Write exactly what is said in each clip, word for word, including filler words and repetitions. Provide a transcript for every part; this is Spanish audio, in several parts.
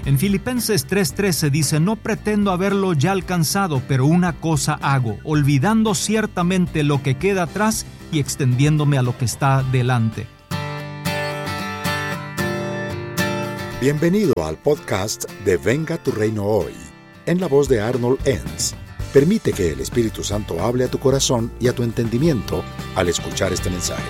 En Filipenses tres trece dice: no pretendo haberlo ya alcanzado, pero una cosa hago, olvidando ciertamente lo que queda atrás y extendiéndome a lo que está delante. Bienvenido al podcast de Venga tu Reino Hoy, en la voz de Arnold Enns. Permite que el Espíritu Santo hable a tu corazón y a tu entendimiento al escuchar este mensaje.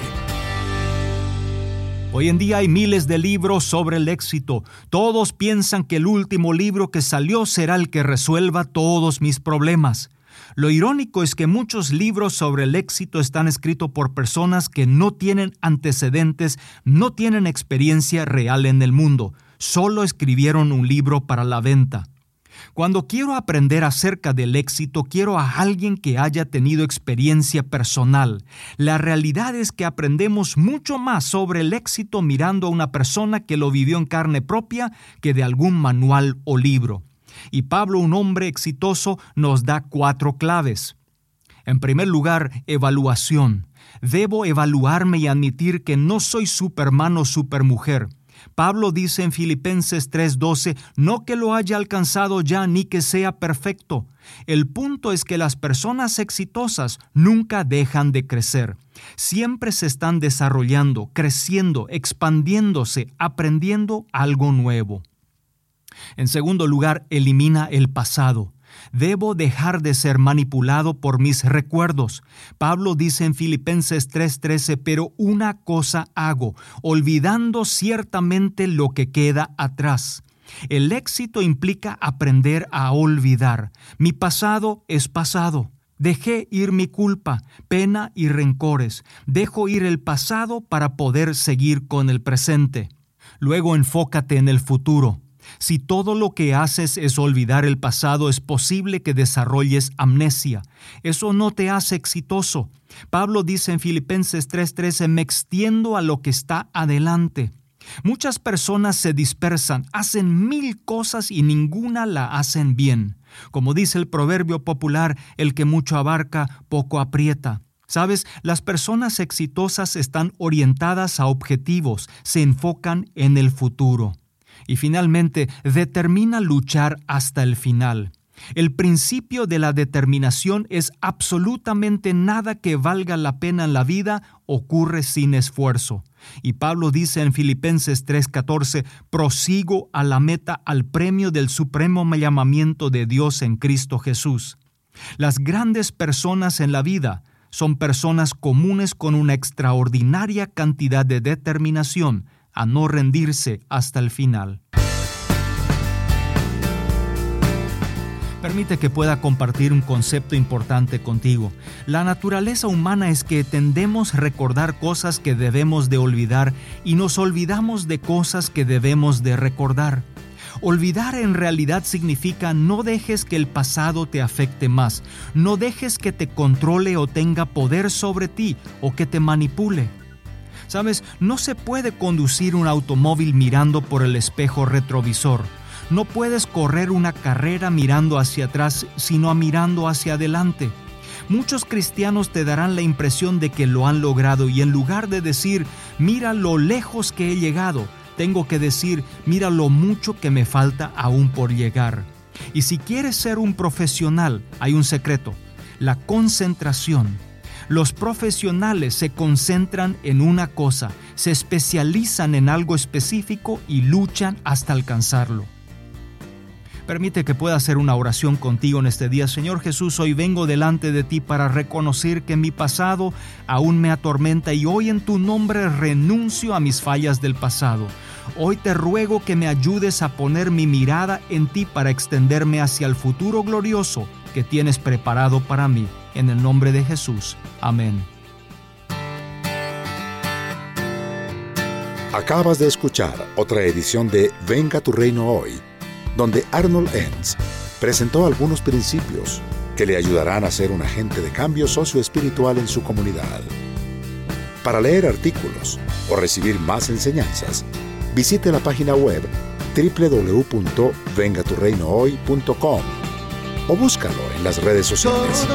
Hoy en día hay miles de libros sobre el éxito. Todos piensan que el último libro que salió será el que resuelva todos mis problemas. Lo irónico es que muchos libros sobre el éxito están escritos por personas que no tienen antecedentes, no tienen experiencia real en el mundo. Solo escribieron un libro para la venta. Cuando quiero aprender acerca del éxito, quiero a alguien que haya tenido experiencia personal. La realidad es que aprendemos mucho más sobre el éxito mirando a una persona que lo vivió en carne propia que de algún manual o libro. Y Pablo, un hombre exitoso, nos da cuatro claves. En primer lugar, evaluación. Debo evaluarme y admitir que no soy Superman o Supermujer. Pablo dice en Filipenses tres doce, no que lo haya alcanzado ya ni que sea perfecto. El punto es que las personas exitosas nunca dejan de crecer. Siempre se están desarrollando, creciendo, expandiéndose, aprendiendo algo nuevo. En segundo lugar, elimina el pasado. Debo dejar de ser manipulado por mis recuerdos. Pablo dice en Filipenses tres trece, pero una cosa hago, olvidando ciertamente lo que queda atrás. El éxito implica aprender a olvidar. Mi pasado es pasado. Dejé ir mi culpa, pena y rencores. Dejo ir el pasado para poder seguir con el presente. Luego enfócate en el futuro. Si todo lo que haces es olvidar el pasado, es posible que desarrolles amnesia. Eso no te hace exitoso. Pablo dice en Filipenses tres trece, me extiendo a lo que está adelante. Muchas personas se dispersan, hacen mil cosas y ninguna la hacen bien. Como dice el proverbio popular, el que mucho abarca, poco aprieta. ¿Sabes? Las personas exitosas están orientadas a objetivos, se enfocan en el futuro. Y finalmente, determina luchar hasta el final. El principio de la determinación es absolutamente nada que valga la pena en la vida ocurre sin esfuerzo. Y Pablo dice en Filipenses tres catorce, prosigo a la meta, al premio del supremo llamamiento de Dios en Cristo Jesús. Las grandes personas en la vida son personas comunes con una extraordinaria cantidad de determinación a no rendirse hasta el final. Permite que pueda compartir un concepto importante contigo. La naturaleza humana es que tendemos a recordar cosas que debemos de olvidar y nos olvidamos de cosas que debemos de recordar. Olvidar en realidad significa no dejes que el pasado te afecte más, no dejes que te controle o tenga poder sobre ti o que te manipule. ¿Sabes? No se puede conducir un automóvil mirando por el espejo retrovisor. No puedes correr una carrera mirando hacia atrás, sino mirando hacia adelante. Muchos cristianos te darán la impresión de que lo han logrado y en lugar de decir, mira lo lejos que he llegado, tengo que decir, mira lo mucho que me falta aún por llegar. Y si quieres ser un profesional, hay un secreto, la concentración. Los profesionales se concentran en una cosa, se especializan en algo específico y luchan hasta alcanzarlo. Permite que pueda hacer una oración contigo en este día. Señor Jesús, hoy vengo delante de ti para reconocer que mi pasado aún me atormenta y hoy en tu nombre renuncio a mis fallas del pasado. Hoy te ruego que me ayudes a poner mi mirada en ti para extenderme hacia el futuro glorioso que tienes preparado para mí. En el nombre de Jesús. Amén. Acabas de escuchar otra edición de Venga tu Reino Hoy, donde Arnold Enns presentó algunos principios que le ayudarán a ser un agente de cambio socioespiritual en su comunidad. Para leer artículos o recibir más enseñanzas, visite la página web doble u doble u doble u punto venga tu reino hoy punto com o búscalo en las redes sociales.